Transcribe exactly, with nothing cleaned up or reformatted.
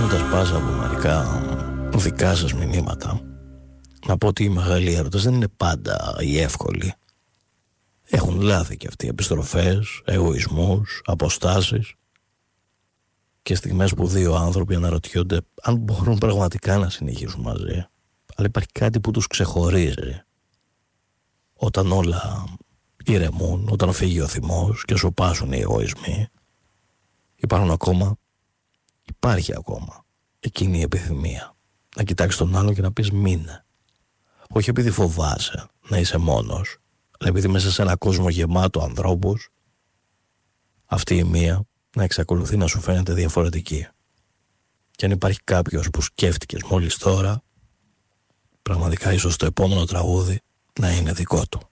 Ξεκινώντας πάσα από μερικά δικά σας μηνύματα, να πω ότι οι μεγάλοι έρωτες δεν είναι πάντα οι εύκολοι. Έχουν λάθη και αυτοί, επιστροφές, εγωισμούς, αποστάσεις και στιγμές που δύο άνθρωποι αναρωτιόνται αν μπορούν πραγματικά να συνεχίσουν μαζί. Αλλά υπάρχει κάτι που τους ξεχωρίζει. Όταν όλα ηρεμούν, όταν φύγει ο θυμός και σου πάσουν οι εγωισμοί, υπάρχουν ακόμα, υπάρχει ακόμα εκείνη η επιθυμία να κοιτάξεις τον άλλο και να πεις μείνε. Όχι επειδή φοβάσαι να είσαι μόνος, αλλά επειδή μέσα σε ένα κόσμο γεμάτο ανθρώπους, αυτή η μία να εξακολουθεί να σου φαίνεται διαφορετική. Και αν υπάρχει κάποιος που σκέφτηκες μόλις τώρα, πραγματικά ίσως το επόμενο τραγούδι να είναι δικό του.